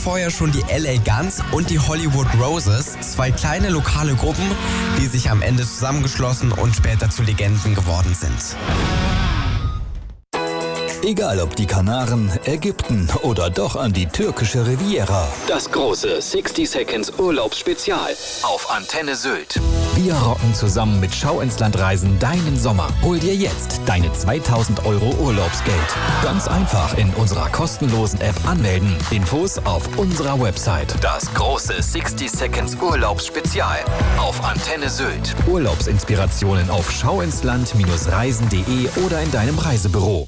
Vorher schon die LA Guns und die Hollywood Roses, 2 kleine lokale Gruppen, die sich am Ende zusammengeschlossen und später zu Legenden geworden sind. Egal ob die Kanaren, Ägypten oder doch an die türkische Riviera. Das große 60 Seconds Urlaubsspezial auf Antenne Sylt. Wir rocken zusammen mit Schau ins Land Reisen deinen Sommer. Hol dir jetzt deine 2.000 € Urlaubsgeld. Ganz einfach in unserer kostenlosen App anmelden. Infos auf unserer Website. Das große 60 Seconds Urlaubsspezial auf Antenne Sylt. Urlaubsinspirationen auf schauinsland-reisen.de oder in deinem Reisebüro.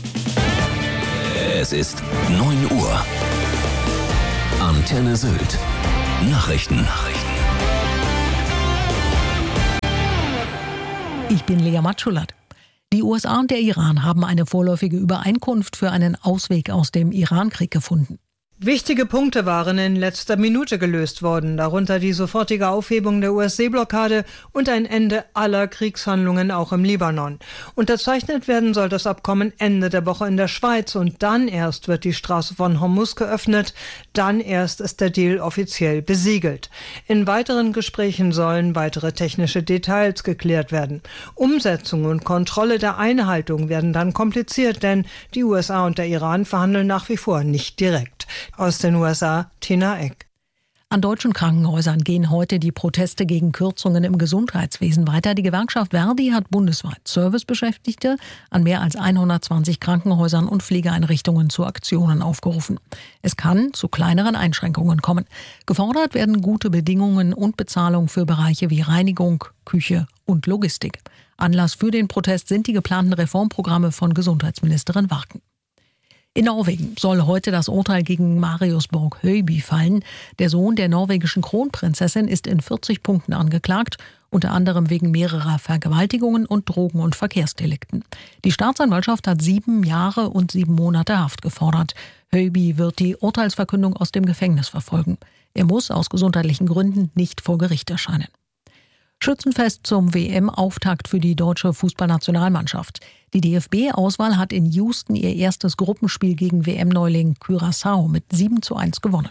Es ist 9 Uhr. Antenne Sylt. Nachrichten. Ich bin Lea Matschulat. Die USA und der Iran haben eine vorläufige Übereinkunft für einen Ausweg aus dem Irankrieg gefunden. Wichtige Punkte waren in letzter Minute gelöst worden, darunter die sofortige Aufhebung der US-Seeblockade und ein Ende aller Kriegshandlungen auch im Libanon. Unterzeichnet werden soll das Abkommen Ende der Woche in der Schweiz und dann erst wird die Straße von Hormuz geöffnet, dann erst ist der Deal offiziell besiegelt. In weiteren Gesprächen sollen weitere technische Details geklärt werden. Umsetzung und Kontrolle der Einhaltung werden dann kompliziert, denn die USA und der Iran verhandeln nach wie vor nicht direkt. Aus den USA, Tina Eck. An deutschen Krankenhäusern gehen heute die Proteste gegen Kürzungen im Gesundheitswesen weiter. Die Gewerkschaft Verdi hat bundesweit Servicebeschäftigte an mehr als 120 Krankenhäusern und Pflegeeinrichtungen zu Aktionen aufgerufen. Es kann zu kleineren Einschränkungen kommen. Gefordert werden gute Bedingungen und Bezahlung für Bereiche wie Reinigung, Küche und Logistik. Anlass für den Protest sind die geplanten Reformprogramme von Gesundheitsministerin Warken. In Norwegen soll heute das Urteil gegen Marius Borg-Høiby fallen. Der Sohn der norwegischen Kronprinzessin ist in 40 Punkten angeklagt, unter anderem wegen mehrerer Vergewaltigungen und Drogen- und Verkehrsdelikten. Die Staatsanwaltschaft hat 7 Jahre und 7 Monate Haft gefordert. Høiby wird die Urteilsverkündung aus dem Gefängnis verfolgen. Er muss aus gesundheitlichen Gründen nicht vor Gericht erscheinen. Schützenfest zum WM-Auftakt für die deutsche Fußballnationalmannschaft. Die DFB-Auswahl hat in Houston ihr erstes Gruppenspiel gegen WM-Neuling Curaçao mit 7:1 gewonnen.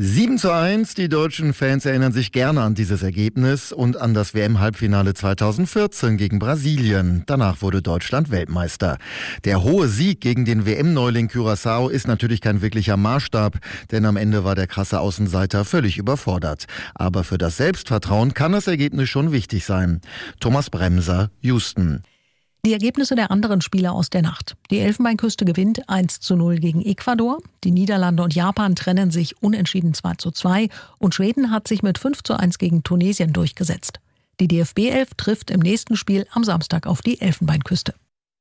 7:1, die deutschen Fans erinnern sich gerne an dieses Ergebnis und an das WM-Halbfinale 2014 gegen Brasilien. Danach wurde Deutschland Weltmeister. Der hohe Sieg gegen den WM-Neuling Curaçao ist natürlich kein wirklicher Maßstab, denn am Ende war der krasse Außenseiter völlig überfordert. Aber für das Selbstvertrauen kann das Ergebnis schon wichtig sein. Thomas Bremser, Houston. Die Ergebnisse der anderen Spiele aus der Nacht. Die Elfenbeinküste gewinnt 1:0 gegen Ecuador. Die Niederlande und Japan trennen sich unentschieden 2:2 und Schweden hat sich mit 5:1 gegen Tunesien durchgesetzt. Die DFB-Elf trifft im nächsten Spiel am Samstag auf die Elfenbeinküste.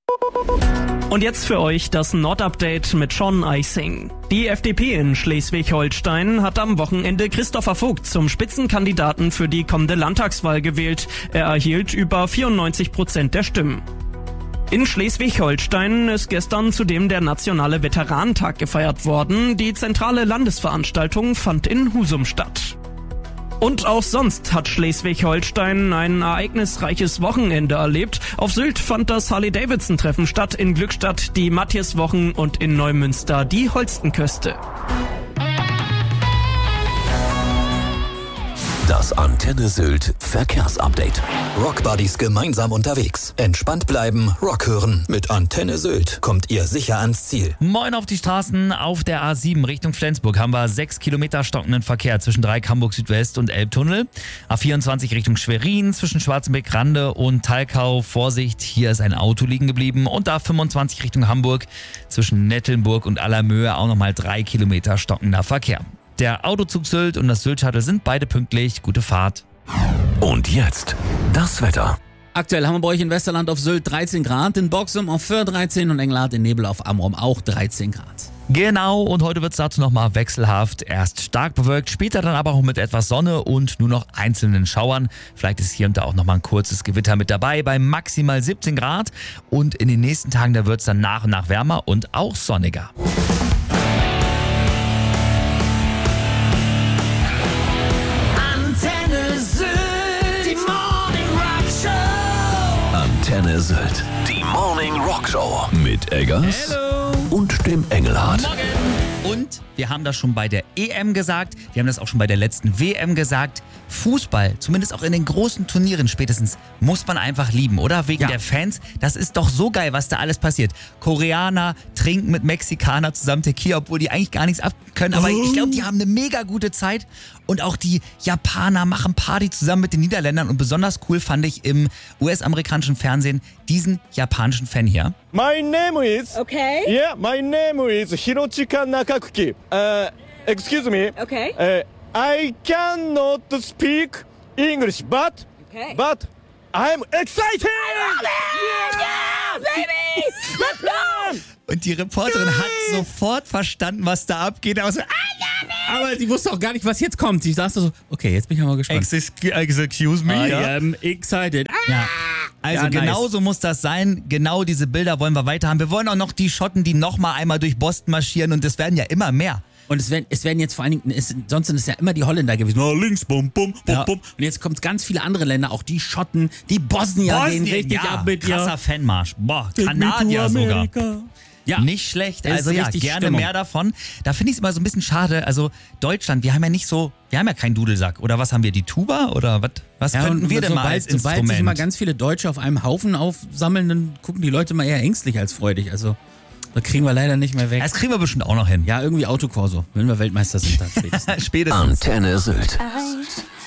Und jetzt für euch das Nord-Update mit Sean Eising. Die FDP in Schleswig-Holstein hat am Wochenende Christopher Vogt zum Spitzenkandidaten für die kommende Landtagswahl gewählt. Er erhielt über 94% der Stimmen. In Schleswig-Holstein ist gestern zudem der Nationale Veteranentag gefeiert worden. Die zentrale Landesveranstaltung fand in Husum statt. Und auch sonst hat Schleswig-Holstein ein ereignisreiches Wochenende erlebt. Auf Sylt fand das Harley-Davidson-Treffen statt, in Glückstadt die Matthias-Wochen und in Neumünster die Holstenküste. Das Antenne Sylt Verkehrsupdate. Rockbuddies gemeinsam unterwegs. Entspannt bleiben, Rock hören. Mit Antenne Sylt kommt ihr sicher ans Ziel. Moin auf die Straßen. Auf der A7 Richtung Flensburg haben wir 6 Kilometer stockenden Verkehr zwischen Dreieck Hamburg Südwest und Elbtunnel. A24 Richtung Schwerin zwischen Schwarzenbeck-Rande und Talkau. Vorsicht, hier ist ein Auto liegen geblieben. Und A25 Richtung Hamburg zwischen Nettelnburg und Allermöhe auch nochmal 3 Kilometer stockender Verkehr. Der Autozug Sylt und das Sylt-Shuttle sind beide pünktlich. Gute Fahrt. Und jetzt das Wetter. Aktuell haben wir bei euch in Westerland auf Sylt 13 Grad, in Boxum auf Föhr 13 und Engelhardt in Nebel auf Amrum auch 13 Grad. Genau, und heute wird es dazu nochmal wechselhaft. Erst stark bewölkt, später dann aber auch mit etwas Sonne und nur noch einzelnen Schauern. Vielleicht ist hier und da auch nochmal ein kurzes Gewitter mit dabei bei maximal 17 Grad. Und in den nächsten Tagen, da wird es dann nach und nach wärmer und auch sonniger. Antenne Sylt, die Morning Rock Show mit Eggers Hello. und dem Engelhardt. Morgen. Und wir haben das schon bei der EM gesagt, wir haben das auch schon bei der letzten WM gesagt. Fußball, zumindest auch in den großen Turnieren spätestens, muss man einfach lieben, oder? Wegen der Fans. Das ist doch so geil, was da alles passiert. Koreaner trinken mit Mexikaner zusammen Tequila, obwohl die eigentlich gar nichts abkönnen. Aber ich glaube, die haben eine mega gute Zeit. Und auch die Japaner machen Party zusammen mit den Niederländern. Und besonders cool fand ich im US-amerikanischen Fernsehen diesen japanischen Fan hier. My name is... Okay. Yeah, my name is Hirochika Nakakuki. Excuse me. Okay. I cannot speak English, but I'm excited! Yeah, baby! Let's go! Und die Reporterin hat sofort verstanden, was da abgeht. Also, aber sie wusste auch gar nicht, was jetzt kommt. Sie saß so, okay, jetzt bin ich mal gespannt. Excuse me. I am excited. Ja. Also genau so muss das sein. Genau diese Bilder wollen wir weiter haben. Wir wollen auch noch die Schotten, die noch mal einmal durch Boston marschieren. Und es werden ja immer mehr. Und es werden jetzt vor allen Dingen, sonst sind es ja immer die Holländer gewesen. Oh, links, bum, bum, bum, bum. Und jetzt kommen ganz viele andere Länder, auch die Schotten, die Bosnier gehen richtig ab mit krasser Fanmarsch. Boah, Kanadier sogar. Ja. Nicht schlecht, also ja, gerne Stimmung. Mehr davon. Da finde ich es immer so ein bisschen schade, also Deutschland, wir haben ja keinen Dudelsack. Oder was haben wir, die Tuba? Oder was könnten wir denn mal als Instrument? Sobald sich immer ganz viele Deutsche auf einem Haufen aufsammeln, dann gucken die Leute mal eher ängstlich als freudig, also... Das kriegen wir leider nicht mehr weg. Das kriegen wir bestimmt auch noch hin. Ja, irgendwie Autokorso, wenn wir Weltmeister sind dann spätestens. Antenne Sylt.